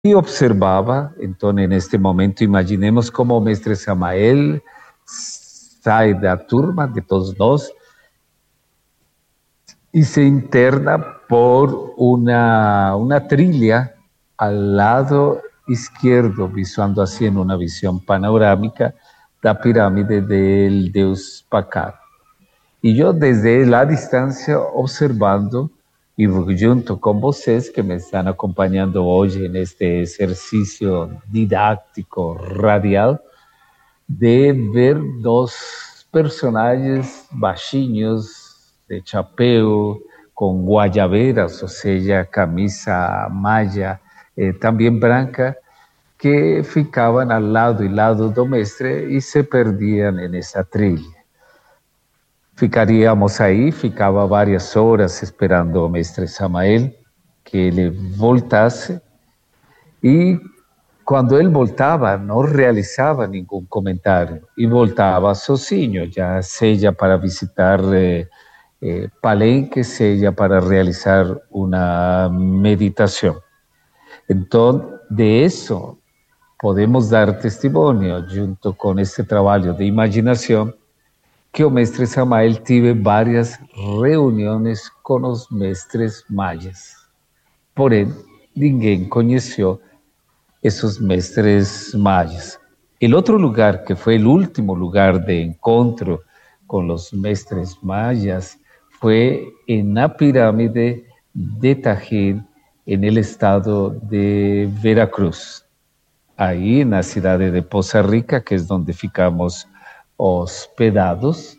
y observaba. Entonces, en este momento, imaginemos cómo o mestre Samael sai da turma de todos nós y se interna por una trilla al lado izquierdo, visuando así en una visión panorámica la pirámide del Deus Pacar. Y yo desde la distancia observando y junto con vocês que me están acompañando hoy en este ejercicio didáctico radial, de ver dos personajes baixinhos, de chapéu, com guayabeiras, ou seja, camisa malla, também branca, que ficavam ao lado e lado do mestre e se perdiam nessa trilha. Ficaríamos aí, ficava várias horas esperando o mestre Samael que ele voltasse e quando ele voltava, não realizava nenhum comentário e voltava sozinho, já seja para visitar palenque, seja para realizar uma meditação. Então, de isso, podemos dar testemunho, junto com este trabalho de imaginação, que o mestre Samael tive várias reuniões com os mestres mayas. Porém, ninguém conheceu esos mestres mayas. El otro lugar, que fue el último lugar de encuentro con los mestres mayas, fue en la pirámide de Tajín, en el estado de Veracruz. Ahí en la ciudad de Poza Rica, que es donde ficamos hospedados,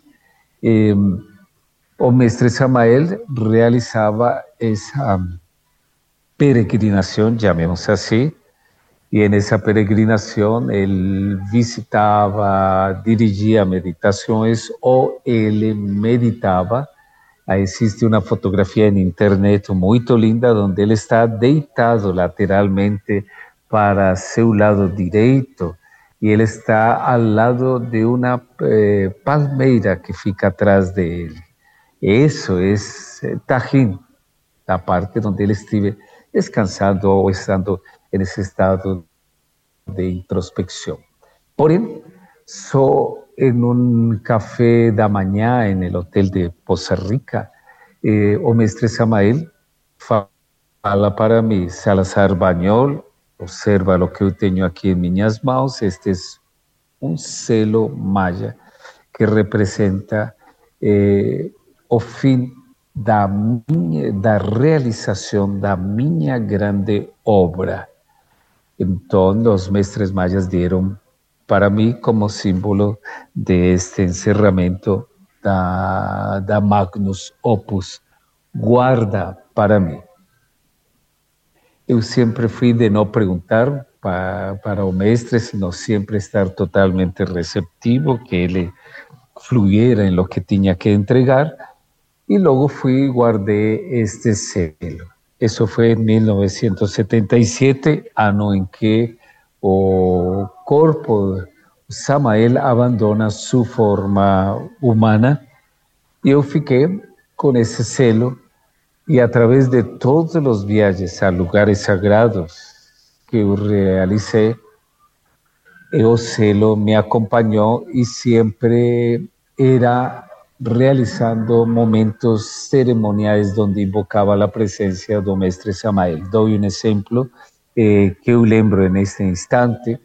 o mestre Samael realizaba esa peregrinación, llamemos así, y en esa peregrinación él visitaba, dirigía meditaciones o él meditaba. Ahí existe una fotografía en internet muy linda donde él está deitado lateralmente para su lado derecho y él está al lado de una palmeira que fica atrás de él. Eso es Tajín, la parte donde él estuvo descansando o estando en ese estado de introspección. Porém, só en un café da manhã en el hotel de Poza Rica, o mestre Samael fala para mim: Salazar Bañol, observa lo que eu tenho aqui em minhas mãos, este é um selo maya que representa o fim da realização da minha grande obra. Então, os mestres mayas deram para mim como símbolo de este encerramento da Magnus Opus, guarda para mim. Eu sempre fui de não perguntar para o mestre, sino sempre estar totalmente receptivo, que ele fluyera em lo que tinha que entregar, e logo fui e guardei este selo. Isso foi em 1977, ano em que o corpo Samael abandona sua forma humana, e eu fiquei com esse selo, e através de todos os viagens a lugares sagrados que eu realizei, o selo me acompanhou e sempre era realizando momentos cerimoniais onde invocava a presença do mestre Samael. Dou um exemplo que eu lembro neste instante,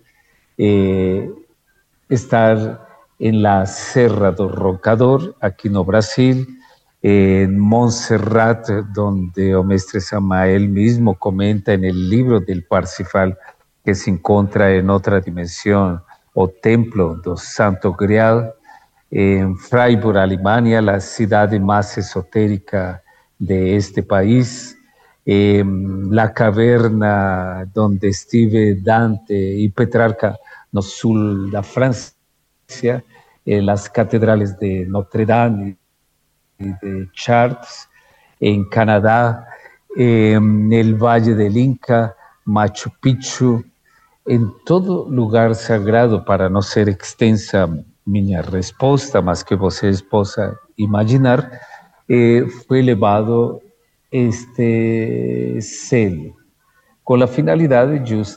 estar em la Serra do Roncador, aqui no Brasil, en Montserrat, donde o mestre Samael mismo comenta en el libro del Parsifal que se encuentra en otra dimensión, o templo do Santo Grial, en Freiburg, Alemania, la ciudad más esotérica de este país, la caverna donde estive Dante y Petrarca, no sul da Francia, las catedrales de Notre Dame y de Chartres, en Canadá, en el Valle del Inca, Machu Picchu, en todo lugar sagrado, para no ser extensa minha resposta, mas que vocês possam imaginar, foi levado este selo. con la finalidad de